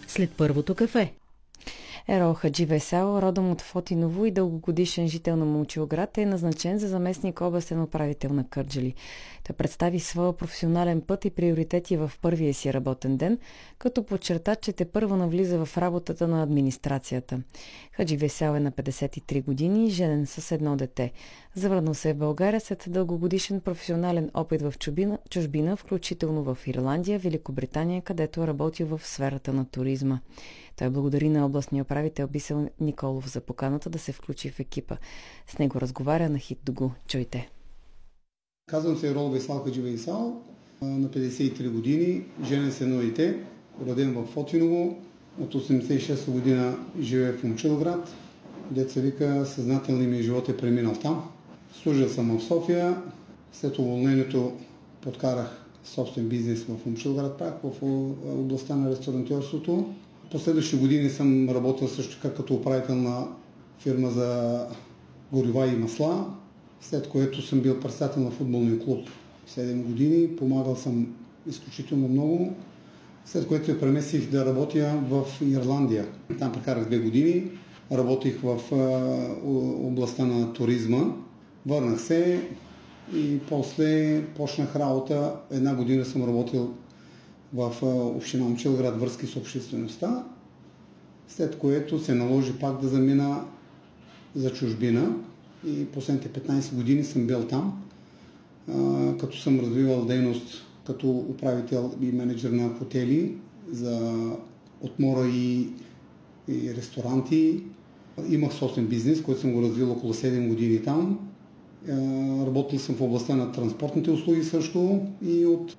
след първото кафе. Ерол Хаджи Весел, родом от Фотиново и дългогодишен жител на Момчилград, е назначен за заместник областен управител на Кърджали. Той представи своя професионален път и приоритети в първия си работен ден, като подчерта, че тепърва навлиза в работата на администрацията. Хаджи Весел е на 53 години и женен с едно дете. Завърнал се в България след дългогодишен професионален опит в чужбина, включително в Ирландия, Великобритания, където е работил в сферата на туризма. Той благодари на областния управител Бисел Николов за поканата да се включи в екипа. С него разговаря на Хит Дугу. Чуйте. Казвам се Ерол Весел Хаджи Весел, на 53 години, женен с едно дете, роден в Фотиново, от 86 година живее в Момчилград. Деца вика, съзнателният ми живот е преминал там. Служил съм в София, след уволнението подкарах собствен бизнес в Момчилград, пак в областта на ресторантьорството. Последващи години съм работил също така като управител на фирма за горива и масла, след което съм бил председател на футболния клуб 7 години, помагал съм изключително много, след което се преместих да работя в Ирландия. Там прекарах 2 години, работих в областта на туризма, върнах се и после почнах работа. 1 година съм работил в община Момчилград, връзки с обществеността, след което се наложи пак да замина за чужбина и последните 15 години съм бил там, като съм развивал дейност като управител и менеджер на хотели за отмора и ресторанти. Имах собствен бизнес, който съм го развил около 7 години там. Работил съм в областта на транспортните услуги също и от